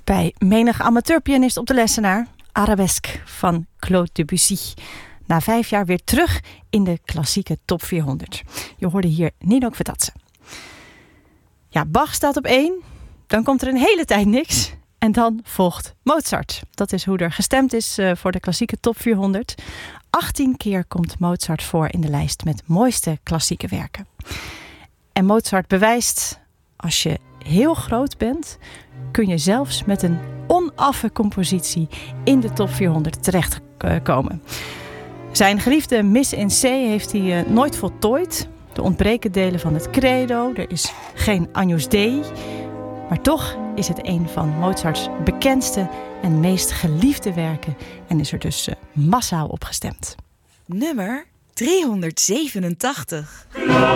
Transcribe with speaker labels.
Speaker 1: Bij menig amateurpianist op de lessenaar, Arabesque van Claude Debussy. Na 5 jaar weer terug in de klassieke top 400. Je hoorde hier Nino Kvetatse. Ja, Bach staat op 1. Dan komt er een hele tijd niks. En dan volgt Mozart. Dat is hoe er gestemd is voor de klassieke top 400. 18 keer komt Mozart voor in de lijst met mooiste klassieke werken. En Mozart bewijst, als je heel groot bent, kun je zelfs met een onaffe compositie in de top 400 terechtkomen. Zijn geliefde Mis in C heeft hij nooit voltooid. Er ontbreken delen van het Credo, er is geen Agnus Dei. Maar toch is het een van Mozarts bekendste en meest geliefde werken en is er dus massaal op gestemd.
Speaker 2: Nummer 387.